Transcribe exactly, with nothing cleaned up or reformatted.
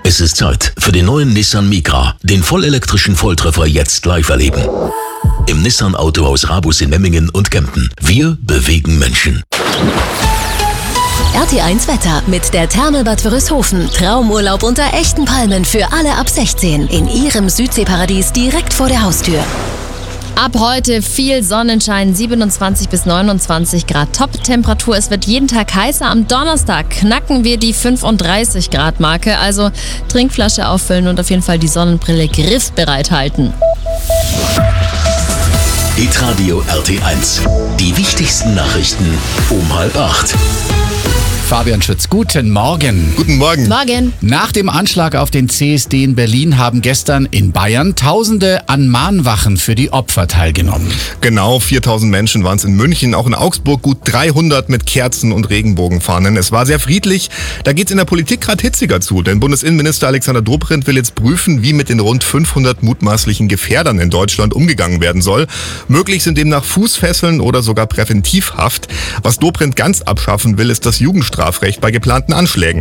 Es ist Zeit für den neuen Nissan Micra. Den vollelektrischen Volltreffer jetzt live erleben. Im Nissan Autohaus Rabus in Memmingen und Kempten. Wir bewegen Menschen. R T eins Wetter mit der Thermalbad Wörishofen. Traumurlaub unter echten Palmen für alle ab sechzehn. In Ihrem Südseeparadies direkt vor der Haustür. Ab heute viel Sonnenschein, siebenundzwanzig bis neunundzwanzig Grad Top-Temperatur. Es wird jeden Tag heißer. Am Donnerstag knacken wir die fünfunddreißig Grad Marke. Also Trinkflasche auffüllen und auf jeden Fall die Sonnenbrille griffbereit halten. Hitradio R T eins. Die wichtigsten Nachrichten um halb acht. Fabian Schütz, guten Morgen. Guten Morgen. Morgen. Nach dem Anschlag auf den C S D in Berlin haben gestern in Bayern Tausende an Mahnwachen für die Opfer teilgenommen. Genau, viertausend Menschen waren es in München, auch in Augsburg gut dreihundert mit Kerzen und Regenbogenfahnen. Es war sehr friedlich. Da geht's in der Politik gerade hitziger zu, denn Bundesinnenminister Alexander Dobrindt will jetzt prüfen, wie mit den rund fünfhundert mutmaßlichen Gefährdern in Deutschland umgegangen werden soll. Möglich sind demnach Fußfesseln oder sogar Präventivhaft. Was Dobrindt ganz abschaffen will, ist das Jugendstrafrecht bei geplanten Anschlägen.